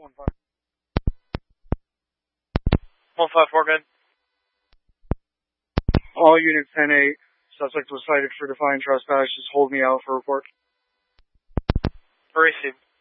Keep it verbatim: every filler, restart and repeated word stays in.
One five. One five four, good. All units ten eight. Suspect was cited for defiant trespass. Just hold me out for report. Received.